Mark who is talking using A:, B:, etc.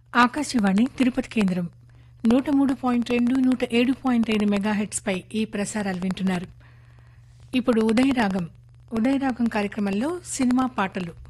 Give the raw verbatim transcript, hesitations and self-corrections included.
A: ఆకాశవాణి తిరుపతి కేంద్రం నూట మూడు పాయింట్ రెండు నూట ఏడు పాయింట్ ఐదు మెగాహెట్స్ పై ఈ ప్రసారాలు వింటున్నారు. ఇప్పుడు ఉదయరాగం ఉదయరాగం కార్యక్రమంలో సినిమా పాటలు